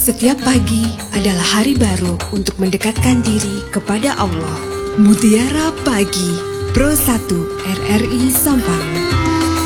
Setiap pagi adalah hari baru untuk mendekatkan diri kepada Allah. Mutiara Pagi Pro 1 RRI Sampang.